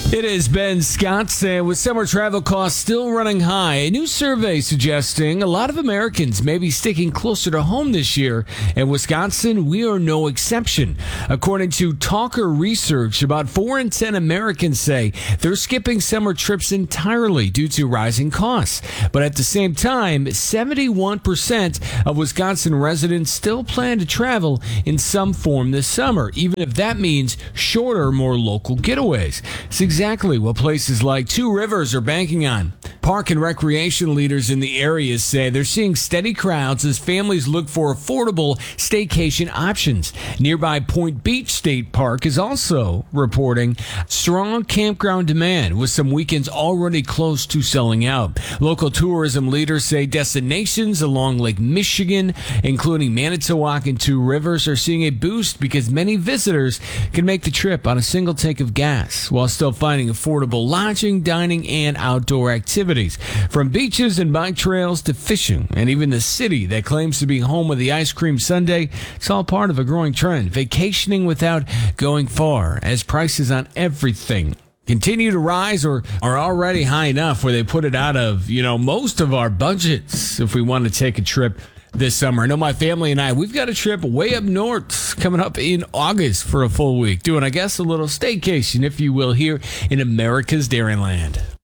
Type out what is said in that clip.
It is Ben Scott, and with summer travel costs still running high, a new survey suggesting a lot of Americans may be sticking closer to home this year. In Wisconsin, we are no exception. According to Talker Research, about 4 in 10 Americans say they're skipping summer trips entirely due to rising costs. But at the same time, 71% of Wisconsin residents still plan to travel in some form this summer, even if that means shorter, more local getaways. It's exactly what places like Two Rivers are banking on. Park and recreation leaders in the area say they're seeing steady crowds as families look for affordable staycation options. Nearby Point Beach State Park is also reporting strong campground demand, with some weekends already close to selling out. Local tourism leaders say destinations along Lake Michigan, including Manitowoc and Two Rivers, are seeing a boost because many visitors can make the trip on a single tank of gas while still finding affordable lodging, dining, and outdoor activities. From beaches and bike trails to fishing, and even the city that claims to be home of the ice cream sundae, it's all part of a growing trend. Vacationing without going far, as prices on everything continue to rise or are already high enough where they put it out of, most of our budgets if we want to take a trip this summer. I know my family and we've got a trip way up north coming up in August for a full week, doing, I guess, a little staycation, if you will, here in America's Dairyland.